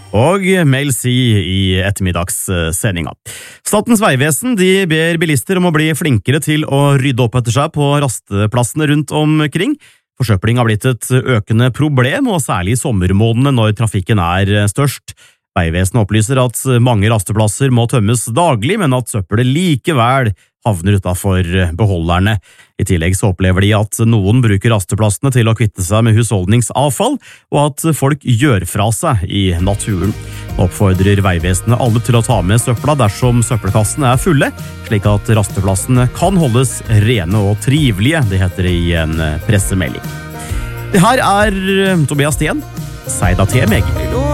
Og Mel C i ettermiddagssendinga. Statens vegvesen de ber bilister om å bli flinkere til å rydde opp etter seg på rasteplassene rundt omkring. Forsøpling har blitt et økende problem, og særlig i sommermånedene når trafikken er størst. Vegvesenet opplyser at mange rasteplasser må tømmes daglig, men at søppelet likevel havner utenfor beholderne. I tillegg så opplever de at noen bruker rasteplassene til å kvitte seg med husholdningsavfall, og at folk gjør fra seg i naturen. Nå oppfordrer Vegvesenet alle til å ta med søpla dersom søppelkassene er fulle, slik at rasteplassene kan holdes rene og trivelige, det heter det i en pressemelding. Det her er Tobias Sten. Sei da til meg.